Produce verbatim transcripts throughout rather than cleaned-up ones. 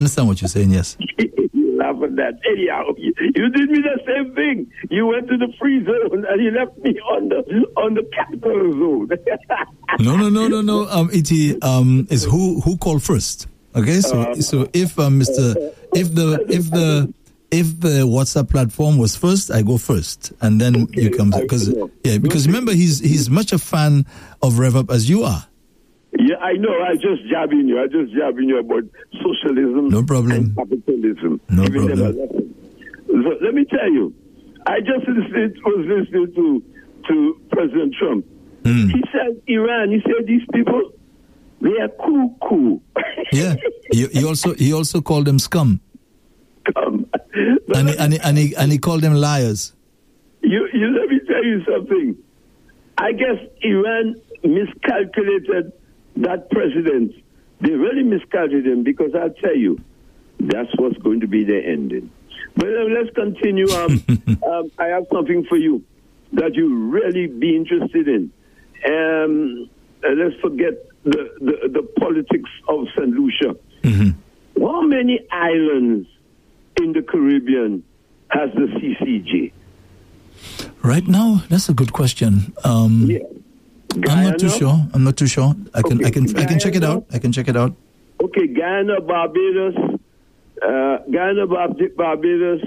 understand what you're saying, yes. You laugh at that. Anyhow, you, you did me the same thing. You went to the free zone and you left me on the on the capital zone. no, no, no, no, no. Um, it um is who who called first. Okay, so uh, so if uh, Mister if the if the if the WhatsApp platform was first, I go first, and then okay, you come because yeah, because remember he's he's much a fan of RevUp as you are. Yeah, I know. I just jabbing you. I just jabbing you about socialism. No problem. And capitalism. No problem. So let me tell you, I just listened, was listening to to President Trump. Mm. He said Iran. He said these people, they are cuckoo. Yeah. He, he also he also called them scum. Scum. And he, and, he, and he and he called them liars. You you let me tell you something. I guess Iran miscalculated that president. They really miscalculated him because I'll tell you, that's what's going to be their ending. But uh, let's continue. Um, um, I have something for you that you really be interested in. Um, uh, let's forget the, the, the politics of Saint Lucia. Mm-hmm. How many islands in the Caribbean has the C C J? Right now, that's a good question. Um, yeah. I'm not too sure. I'm not too sure. I can, okay. I can, Guyana, I can check it out. I can check it out. Okay, Guyana, Barbados, uh, Guyana, Barbados,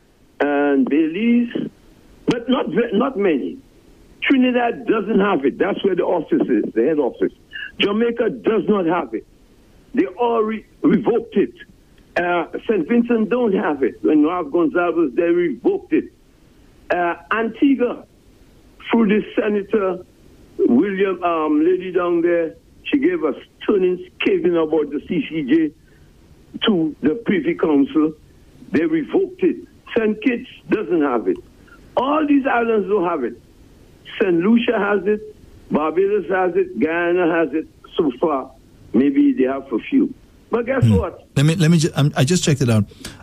and Belize, but not not many. Trinidad doesn't have it. That's where the office is, the head office. Jamaica does not have it. They all re- revoked it. Uh, Saint Vincent don't have it. When Ralph Gonzalez, they revoked it. Uh, Antigua, through the senator. William, um, lady down there, she gave us stunning scathing about the C C J to the Privy Council. They revoked it. Saint Kitts doesn't have it. All these islands don't have it. Saint Lucia has it. Barbados has it. Guyana has it. So far, maybe they have a few. But guess mm. what? Let me let me. Ju- I just checked it out.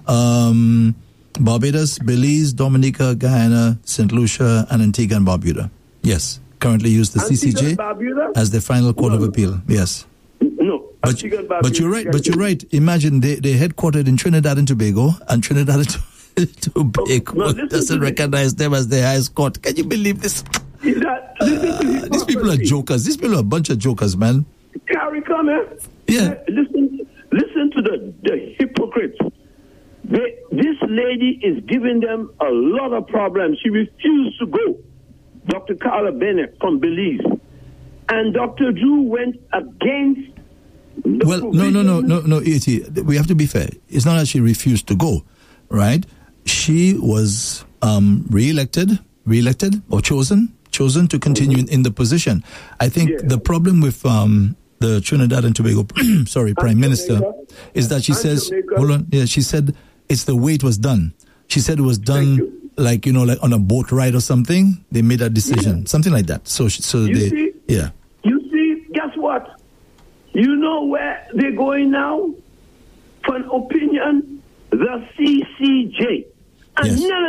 Um, Barbados, Belize, Dominica, Guyana, Saint Lucia, and Antigua and Barbuda. Yes. Currently use the Antigua, C C J Barbuda? As the final court no, of appeal. Yes. No. But, but you're right. But you're right. Imagine they they headquartered in Trinidad and Tobago, and Trinidad and Tobago oh, no, doesn't recognize them as the highest court. Can you believe this? That, uh, these people are jokers. These people are a bunch of jokers, man. Carry come here. Yeah. Listen, listen to the the hypocrites. They, this lady is giving them a lot of problems. She refused to go. Doctor Carla Bennett from Belize. And Doctor Drew went against the Well, no, no, no, no, no, E T. We have to be fair. It's not that she refused to go, right? She was um, re-elected, re-elected or chosen, chosen to continue in, in the position. I think yeah. the problem with um, the Trinidad and Tobago, sorry, and Prime Minister, Jamaica. is that she and says, Jamaica. hold on, yeah, she said it's the way it was done. She said it was done like, you know, like on a boat ride or something. They made a decision, yeah. something like that. So, so you they, see, yeah. You see, guess what? You know where they're going now? For an opinion, the C C J. And yes. none of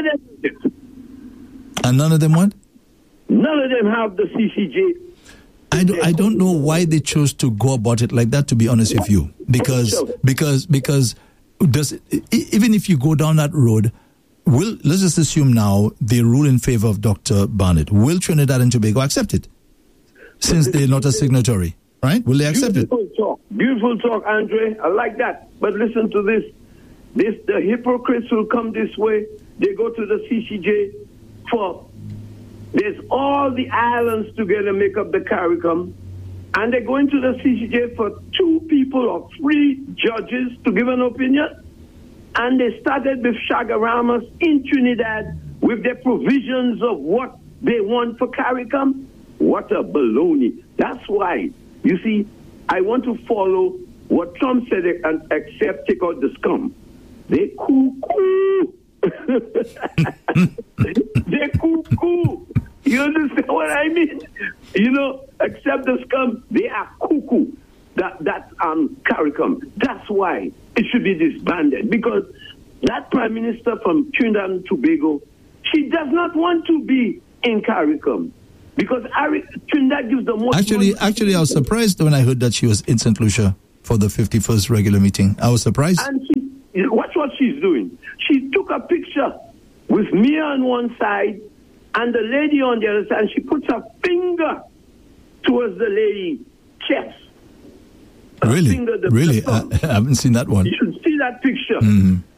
them. And none of them what? None of them have the C C J. I don't, I don't know why they chose to go about it like that, to be honest with you. Because, because, because, does even if you go down that road, will let's just assume now they rule in favor of Doctor Barnett. Will Trinidad and Tobago accept it? Since they're not a signatory, right? Will they accept Beautiful it? Talk. Beautiful talk, Andre. I like that. But listen to this. This the hypocrites will come this way. They go to the C C J for there's all the islands together make up the CARICOM, and they're going to the C C J for two people or three judges to give an opinion. And they started with Chaguaramas in Trinidad with their provisions of what they want for CARICOM. What a baloney. That's why, you see, I want to follow what Trump said and accept, take out the scum. They cuckoo. They cuckoo. You understand what I mean? You know, accept the scum, they are cuckoo. That, that um, CARICOM. That's why it should be disbanded. Because that Prime Minister from Trinidad and Tobago, she does not want to be in CARICOM. Because Trinidad gives the most Actually, money. actually, I was surprised when I heard that she was in Saint Lucia for the fifty-first regular meeting. I was surprised. And she, watch what she's doing. She took a picture with me on one side and the lady on the other side, and she puts her finger towards the lady's chest. Her Really? finger, the really? the I, I haven't seen that one. You should see that picture. Mm-hmm.